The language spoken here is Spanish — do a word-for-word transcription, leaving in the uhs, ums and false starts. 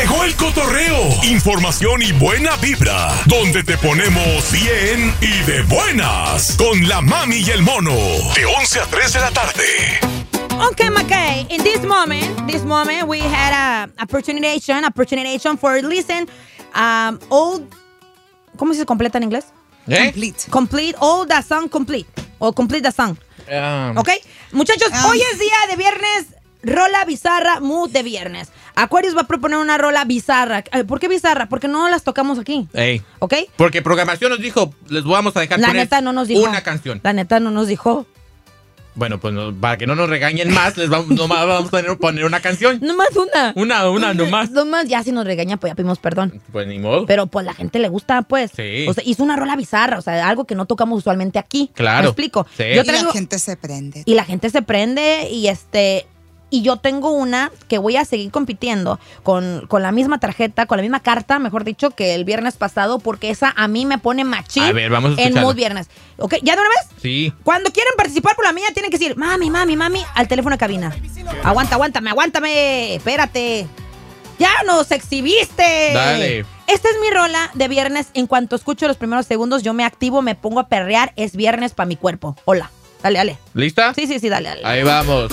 Llegó el cotorreo, información y buena vibra, donde te ponemos bien y de buenas, con la mami y el mono, de once a tres de la tarde. Okay, McKay, in this moment, this moment, we had a opportunity, opportunity for listen um, old, ¿cómo se completa en inglés? ¿Eh? Complete. Complete, all the song complete, o complete the song. Um, Ok, muchachos, Um. hoy es día de viernes, rola bizarra, mood de viernes. Aquarius va a proponer una rola bizarra. Eh, ¿Por qué bizarra? Porque no las tocamos aquí. Ey. ¿Ok? Porque programación nos dijo, les vamos a dejar La poner neta no nos dijo. una canción. La neta no nos dijo. Bueno, pues no- para que no nos regañen más, les vamos, nomás vamos a tener- poner una canción. Nomás una. Una, una, nomás. Nomás, ya si nos regañan, pues ya pedimos perdón. Pues ni modo. Pero pues la gente le gusta, pues. Sí. O sea, hizo una rola bizarra, o sea, algo que no tocamos usualmente aquí. Claro. ¿Me explico? Sí. Yo Y traigo, la gente se prende. y la gente se prende y este... Y yo tengo una que voy a seguir compitiendo con, con la misma tarjeta, con la misma carta, mejor dicho, que el viernes pasado, porque esa a mí me pone machín A ver, vamos a en escucharla. mood viernes. ¿Ok? ¿Ya de una vez? Sí. Cuando quieran participar por la mía, tienen que decir, mami, mami, mami, al teléfono de cabina. Aguanta, aguántame, aguántame, espérate. ¡Ya nos exhibiste! Dale. Esta es mi rola de viernes. En cuanto escucho los primeros segundos, yo me activo, me pongo a perrear. Es viernes para mi cuerpo. Hola. Dale, dale. ¿Lista? Sí, sí, sí, dale, dale. Ahí vamos.